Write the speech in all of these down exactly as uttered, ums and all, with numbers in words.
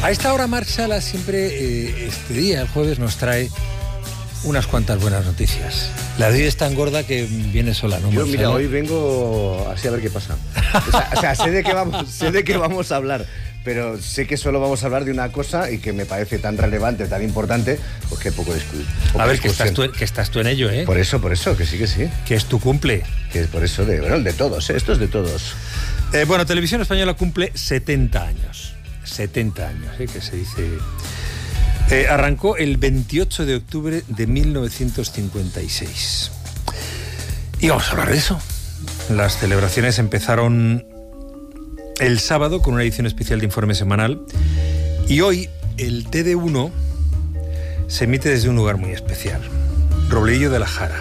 A esta hora Marc Sala siempre, eh, este día, el jueves, nos trae unas cuantas buenas noticias. La de hoy es tan gorda que viene sola, ¿no? Yo, mira, hoy vengo así a ver qué pasa. O sea, o sea sé, de qué vamos, sé de qué vamos a hablar, pero sé que solo vamos a hablar de una cosa y que me parece tan relevante, tan importante, pues que poco discutir. A ver, que estás, tú, que estás tú en ello, ¿eh? Por eso, por eso, que sí, que sí. Que es tu cumple. Que es por eso, de, bueno, de todos, ¿eh? Esto es de todos. Eh, bueno, Televisión Española cumple setenta años. setenta años, ¿eh? Que se dice... Eh, arrancó el veintiocho de octubre de mil novecientos cincuenta y seis. Y vamos a hablar de eso. Las celebraciones empezaron el sábado con una edición especial de Informe Semanal. Y hoy el T D uno se emite desde un lugar muy especial. Robledillo de la Jara,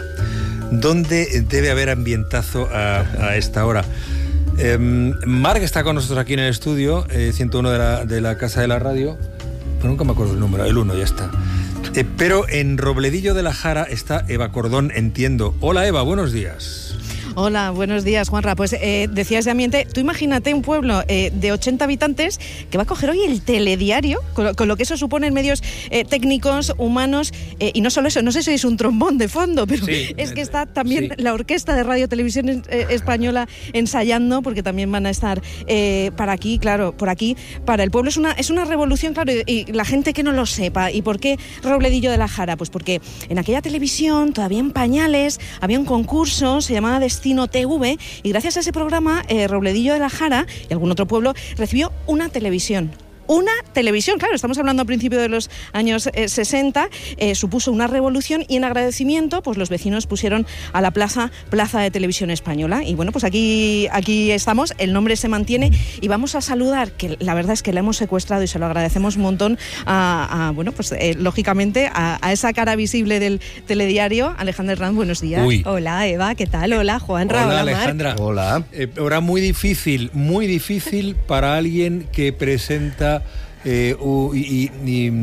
donde debe haber ambientazo a, a esta hora. Eh, Marc está con nosotros aquí en el estudio, eh, ciento uno de la, de la Casa de la Radio. Pero nunca me acuerdo el número, el uno, ya está. Eh, pero en Robledillo de la Jara está Eva Cordón, entiendo. Hola Eva, buenos días. Hola, buenos días, Juanra. Pues eh, decías de ambiente, tú imagínate un pueblo eh, de ochenta habitantes que va a coger hoy el telediario, con lo, con lo que eso supone en medios eh, técnicos, humanos, eh, y no solo eso, no sé si es un trombón de fondo, pero sí, es que está también sí. La Orquesta de Radio Televisión eh, Española ensayando, porque también van a estar eh, para aquí, claro, por aquí, para el pueblo. Es una, es una revolución, claro, y, y la gente que no lo sepa. ¿Y por qué Robledillo de la Jara? Pues porque en aquella televisión, todavía en pañales, había un concurso, se llamaba Destino T V, y gracias a ese programa eh, Robledillo de la Jara y algún otro pueblo recibió una televisión. Una televisión, claro, estamos hablando a principios de los años eh, sesenta, eh, supuso una revolución, y en agradecimiento pues los vecinos pusieron a la plaza Plaza de Televisión Española. Y bueno, pues aquí, aquí estamos, el nombre se mantiene, y vamos a saludar, que la verdad es que la hemos secuestrado y se lo agradecemos un montón a, a bueno, pues eh, lógicamente a, a esa cara visible del telediario, Alejandra Hernández, buenos días. Uy. Hola Eva, ¿qué tal? Hola Juanra, hola, hola Alejandra. Marc. Hola. Eh, hora muy difícil, muy difícil para alguien que presenta Eh, uh, y, y,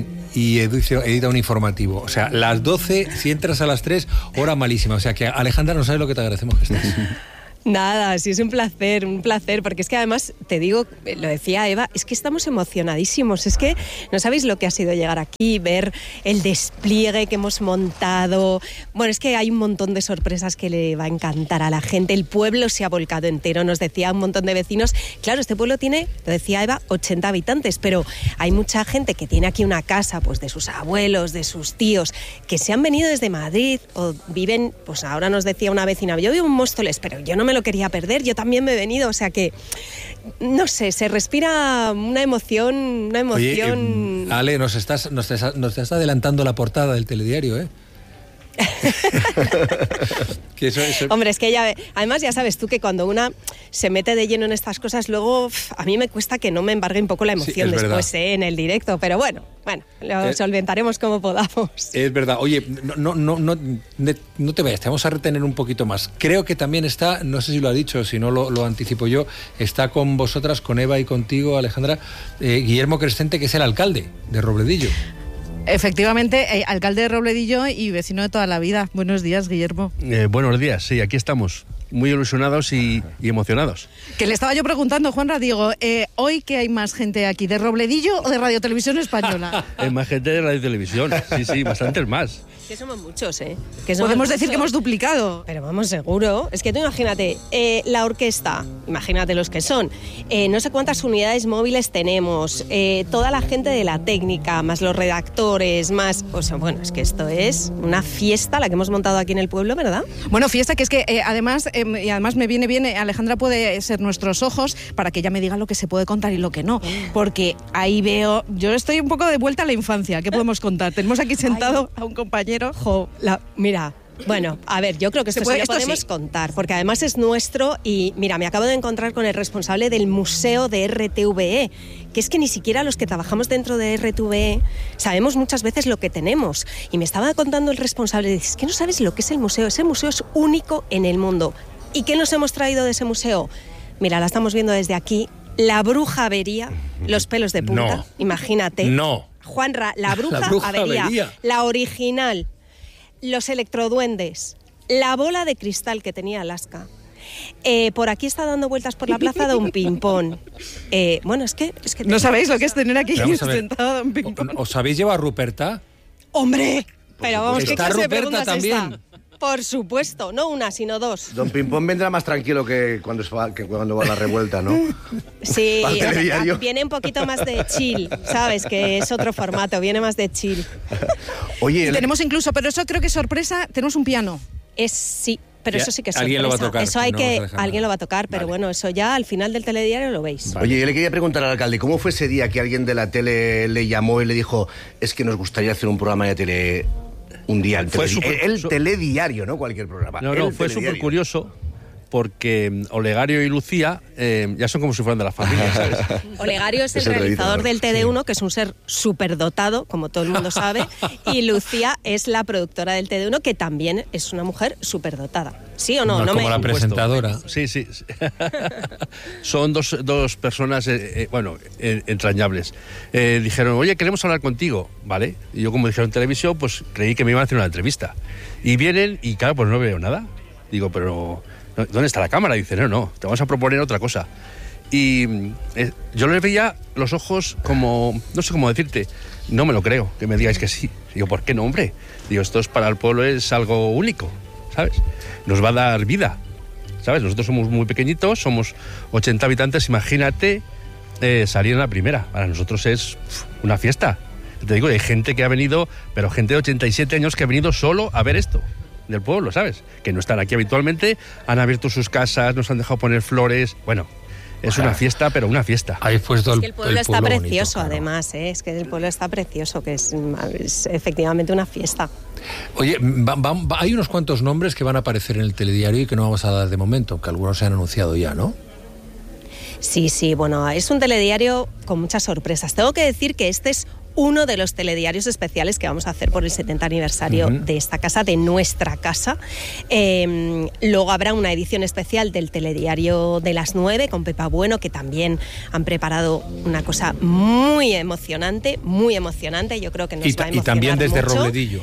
y edita un informativo. O sea, las doce, si entras a las tres, hora malísima. O sea que, Alejandra, no sabes lo que te agradecemos que estés. Nada, sí, es un placer, un placer, porque es que además, te digo, lo decía Eva, es que estamos emocionadísimos, es que no sabéis lo que ha sido llegar aquí, ver el despliegue que hemos montado. Bueno, es que hay un montón de sorpresas que le va a encantar a la gente, el pueblo se ha volcado entero, nos decía un montón de vecinos. Claro, este pueblo tiene, lo decía Eva, ochenta habitantes, pero hay mucha gente que tiene aquí una casa, pues de sus abuelos, de sus tíos, que se han venido desde Madrid o viven, pues ahora nos decía una vecina, yo vivo en Móstoles, pero yo no me lo quería perder, yo también me he venido, o sea que no sé, se respira una emoción, una emoción. Oye, eh, Ale, nos estás, nos estás, nos estás adelantando la portada del telediario, ¿eh? que eso, eso... Hombre, es que ya, además ya sabes tú que cuando una se mete de lleno en estas cosas, luego pff, a mí me cuesta que no me embargue un poco la emoción sí, después eh, en el directo, pero bueno, bueno, lo eh, solventaremos como podamos. Es verdad. Oye, no, no, no, no, no te vayas, te vamos a retener un poquito más. Creo que también está, no sé si lo ha dicho, si no lo, lo anticipo yo, está con vosotras, con Eva y contigo, Alejandra, eh, Guillermo Crescente, que es el alcalde de Robledillo. Efectivamente, eh, alcalde de Robledillo y vecino de toda la vida. Buenos días, Guillermo. Eh, buenos días, sí, aquí estamos, muy ilusionados y, y emocionados. Que le estaba yo preguntando, Juanra, digo, eh, ¿hoy que hay más gente aquí, de Robledillo o de Radio Televisión Española? Hay más gente de Radio Televisión, sí, sí, bastantes más. Que somos muchos, ¿eh? Que somos Podemos muchos. decir que hemos duplicado. Pero vamos, seguro. Es que tú imagínate, eh, la orquesta, imagínate los que son, eh, no sé cuántas unidades móviles tenemos, eh, toda la gente de la técnica, más los redactores, más... O sea, bueno, es que esto es una fiesta la que hemos montado aquí en el pueblo, ¿verdad? Bueno, fiesta que es que eh, además, eh, y además me viene bien, eh, Alejandra puede ser nuestros ojos para que ella me diga lo que se puede contar y lo que no. Porque ahí veo... Yo estoy un poco de vuelta a la infancia. ¿Qué podemos contar? Tenemos aquí sentado Ay. a un compañero... Jo, la, mira, bueno, a ver, yo creo que esto, puede, sí lo podemos sí. contar, porque además es nuestro y mira, me acabo de encontrar con el responsable del Museo de R T V E, que es que ni siquiera los que trabajamos dentro de R T V E sabemos muchas veces lo que tenemos. Y me estaba contando el responsable, dice, es que no sabes lo que es el museo, ese museo es único en el mundo. ¿Y qué nos hemos traído de ese museo? Mira, la estamos viendo desde aquí, la bruja avería, los pelos de punta, no. imagínate. No. Juanra, la bruja, la bruja avería, avería, la original, los electroduendes, la bola de cristal que tenía Alaska, Eh, por aquí está dando vueltas por la plaza Don Pimpón. Eh, bueno, es que... Es que No sabéis lo que es tener aquí Vamos a ver. sentado Don Pimpón. ¿Os habéis llevado a Ruperta? ¡Hombre! Pero vamos, ¿qué Está clase de Ruperta pregunta es también. esta? Por supuesto, no una, sino dos. Don Pimpón vendrá más tranquilo que cuando, se va, que cuando va a la revuelta, ¿no? Sí, Para el telediario. viene un poquito más de chill, ¿sabes? Que es otro formato, viene más de chill. Oye, Y el- tenemos incluso, pero eso creo que es sorpresa, tenemos un piano. Es sí, pero Ya, eso sí que es alguien lo va a sorpresa. tocar, Eso hay no que, vamos a dejar alguien nada. lo va a tocar, pero Vale. bueno, eso ya al final del telediario lo veis. Oye, yo le quería preguntar al alcalde, ¿cómo fue ese día que alguien de la tele le llamó y le dijo, es que nos gustaría hacer un programa de tele un día? El, Fue teledi- súper- el, el telediario, no cualquier programa. No, no, el fue telediario. súper curioso porque mm, Olegario y Lucía eh, ya son como si fueran de la familia, ¿sabes? Olegario es el Es el realizador realizador, del T D uno, que es un ser superdotado, como todo el mundo sabe, y Lucía es la productora del T D uno, que también es una mujer superdotada. ¿Sí o no? No no como la me... presentadora. Sí, sí. sí. Son dos, dos personas, eh, eh, bueno, eh, entrañables. Eh, dijeron, oye, queremos hablar contigo, ¿vale? Y yo, como dijeron en televisión, pues creí que me iban a hacer una entrevista. Y vienen y, claro, pues no veo nada. Digo, pero ¿dónde está la cámara? Y dice, no, no, te vamos a proponer otra cosa. Y eh, yo les veía los ojos como, no sé cómo decirte, no me lo creo, que me digáis que sí. Digo, ¿por qué no, hombre? Digo, esto es para el pueblo, es algo único, ¿sabes? Nos va a dar vida, ¿sabes? Nosotros somos muy pequeñitos, somos ochenta habitantes, imagínate eh, salir en la primera. Para nosotros es pf, una fiesta. Te digo, hay gente que ha venido, pero gente de ochenta y siete años que ha venido solo a ver esto del pueblo, ¿sabes? Que no están aquí habitualmente, han abierto sus casas, nos han dejado poner flores, bueno, es una fiesta, pero una fiesta. Habéis puesto Es el, que el pueblo el está pueblo precioso, bonito, claro. además, ¿eh? Es que el pueblo está precioso, que es, es efectivamente una fiesta. Oye, va- va- va- hay unos cuantos nombres que van a aparecer en el telediario y que no vamos a dar de momento, que algunos se han anunciado ya, ¿no? Sí, sí, bueno, es un telediario con muchas sorpresas. Tengo que decir que este es uno de los telediarios especiales que vamos a hacer por el setenta aniversario Ujú. de esta casa, de nuestra casa. Eh, luego habrá una edición especial del telediario de las nueve con Pepa Bueno, que también han preparado una cosa muy emocionante, muy emocionante. Yo creo que nos Y, va a ta- y emocionar también desde mucho. Robledillo.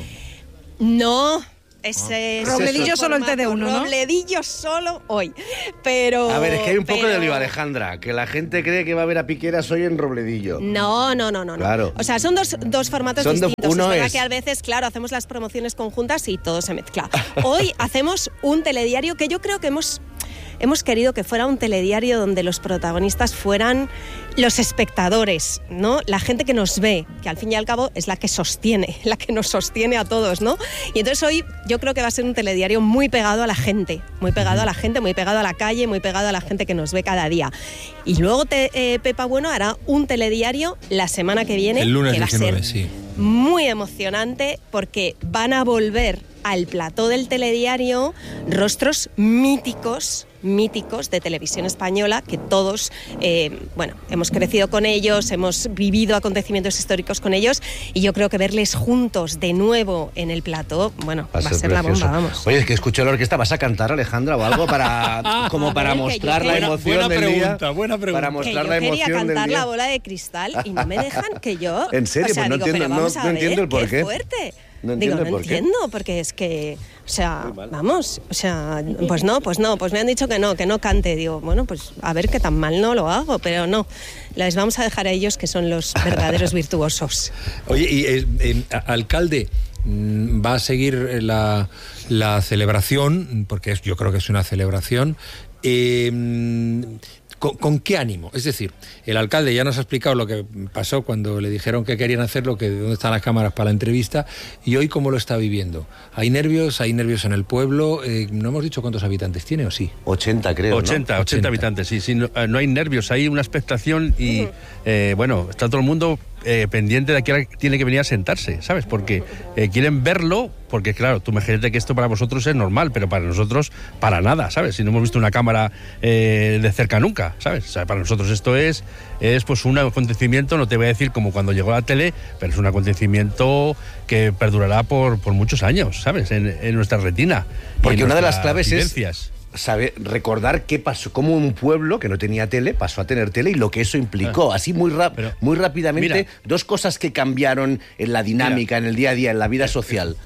No. Ese es Robledillo otro solo el T D uno, ¿no? Robledillo solo hoy. Pero. A ver, es que hay un poco pero- de lío, Alejandra, que la gente cree que va a haber a Piqueras hoy en Robledillo. No, no, no, no. no. Claro. O sea, son dos, dos formatos Son dos- distintos. uno es verdad es- que a veces, claro, hacemos las promociones conjuntas y todo se mezcla. Hoy hacemos un telediario que yo creo que hemos, hemos querido que fuera un telediario donde los protagonistas fueran los espectadores, ¿no? La gente que nos ve, que al fin y al cabo es la que sostiene, la que nos sostiene a todos, ¿no? Y entonces hoy yo creo que va a ser un telediario muy pegado a la gente, muy pegado a la gente, muy pegado a la calle, muy pegado a la gente que nos ve cada día. Y luego te, eh, Pepa Bueno hará un telediario la semana que viene, El lunes que va a diecinueve, ser sí. muy emocionante porque van a volver al plató del telediario rostros míticos, míticos de televisión española, que todos, eh, bueno, hemos crecido con ellos, hemos vivido acontecimientos históricos con ellos, y yo creo que verles juntos de nuevo en el plató, bueno, va a ser, la precioso. bomba, vamos. Oye, es que escucho la orquesta, ¿vas a cantar, Alejandra, o algo para como para A ver, que mostrar yo la quería- emoción Buena del pregunta, día? buena pregunta. Para Que mostrar yo la quería emoción del cantar día. la bola de cristal y no me dejan que yo... ¿En serio? O sea, Pues no digo, entiendo, pero no- vamos a no entiendo ver, el por qué. fuerte. No Digo, entiendo no el por qué. entiendo, porque es que, o sea, vamos, o sea, pues no, pues no, pues me han dicho que no, que no cante. Digo, bueno, pues a ver qué tan mal no lo hago, pero no, les vamos a dejar a ellos, que son los verdaderos virtuosos. Oye, y eh, eh, a- alcalde, mm, va a seguir eh, la, la celebración, porque es- yo creo que es una celebración. eh, mm, ¿con, con qué ánimo? Es decir, el alcalde ya nos ha explicado lo que pasó cuando le dijeron que querían hacerlo, que dónde están las cámaras para la entrevista, y hoy cómo lo está viviendo. ¿Hay nervios? ¿Hay nervios en el pueblo? Eh, ¿No hemos dicho cuántos habitantes tiene o sí? ochenta, creo, ¿no? ochenta, ochenta ochenta. habitantes, sí, sí, no, eh, no hay nervios, hay una expectación y, eh, bueno, está todo el mundo eh, pendiente de a qué hora tiene que venir a sentarse, ¿sabes? Porque eh, quieren verlo, porque claro, tú imagínate que esto para vosotros es normal, pero para nosotros, para nada, ¿sabes? Si no hemos visto una cámara eh, de cerca nunca, ¿sabes? O sea, para nosotros esto es, es pues un acontecimiento, no te voy a decir como cuando llegó la tele, pero es un acontecimiento que perdurará por, por muchos años, ¿sabes? En, en nuestra retina. y Porque en una de las nuestras claves es vivencias. saber recordar qué pasó, cómo un pueblo que no tenía tele pasó a tener tele y lo que eso implicó. Así muy, rap- Pero, muy rápidamente, mira. dos cosas que cambiaron en la dinámica, en el día a día, en la vida social.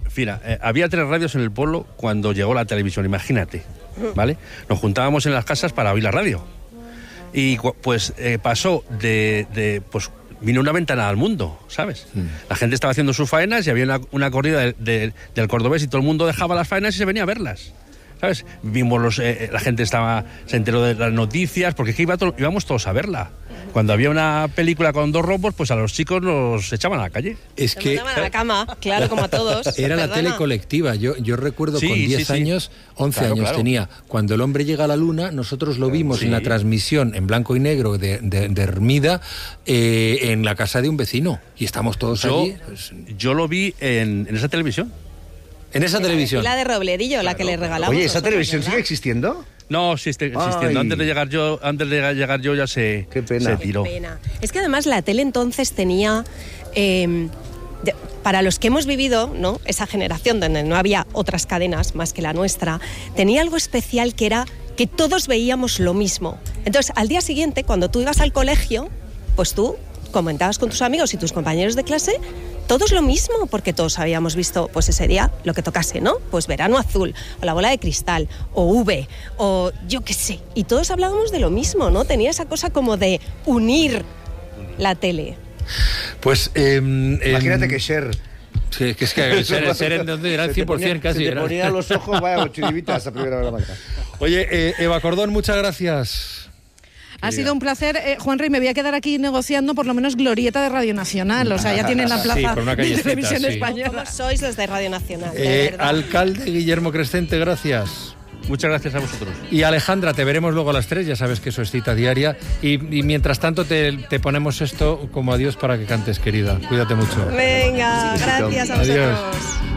Mira, eh, había tres radios en el pueblo cuando llegó la televisión, imagínate, ¿vale? Nos juntábamos en las casas para oír la radio. Y pues eh, pasó de, de, pues vino una ventana al mundo, ¿sabes? Mm. La gente estaba haciendo sus faenas y había una, una corrida de, de, del Cordobés y todo el mundo dejaba las faenas y se venía a verlas, ¿sabes? Vimos los, eh, la gente estaba, se enteró de las noticias, porque es que iba to, íbamos todos a verla. Cuando había una película con dos robos, pues a los chicos los echaban a la calle. Es que a la cama, claro, como a todos. Era Perdona. la tele colectiva. Yo, yo recuerdo sí, con diez sí, años, sí. once claro, años claro. tenía. Cuando el hombre llega a la luna, nosotros lo vimos sí. en la transmisión en blanco y negro de, de, de Hermida, eh, en la casa de un vecino. Y estamos todos yo, allí. Pues, yo lo vi en, en esa televisión. en esa televisión. Y la de Robledillo, claro, la que le regalamos. Oye, ¿esa nosotros, televisión ¿verdad? sigue existiendo? No, sí está existiendo. Ay. Antes de llegar yo, antes de llegar yo ya se, Qué pena. se tiró. Qué pena. Es que además la tele entonces tenía, eh, de, para los que hemos vivido, ¿no?, esa generación donde no había otras cadenas más que la nuestra, tenía algo especial que era que todos veíamos lo mismo. Entonces, al día siguiente, cuando tú ibas al colegio, pues tú comentabas con tus amigos y tus compañeros de clase, todos lo mismo, porque todos habíamos visto pues ese día lo que tocase, ¿no? Pues Verano Azul, o La Bola de Cristal, o V, o yo qué sé. Y todos hablábamos de lo mismo, ¿no? Tenía esa cosa como de unir la tele. Pues eh, Imagínate eh, que Cher... Sí, que es que el ser, el ser en donde era el se te cien por ciento ponía- casi. Se te era. ponía los ojos, vaya, chiribitas a primera hora de la mañana. Oye, eh, Eva Cordón, muchas gracias. Ha sido un placer, eh, Juanri, me voy a quedar aquí negociando por lo menos glorieta de Radio Nacional, o sea, ya tienen la Sí, plaza por una de callecita, Televisión sí. Española. ¿Cómo sois los de Radio Nacional? De Eh, verdad. alcalde Guillermo Crescente, gracias. Muchas gracias a vosotros. Y Alejandra, te veremos luego a las tres, ya sabes que eso es cita diaria. Y, y mientras tanto te, te ponemos esto como adiós para que cantes, querida. Cuídate mucho. Venga, gracias a Adiós. vosotros.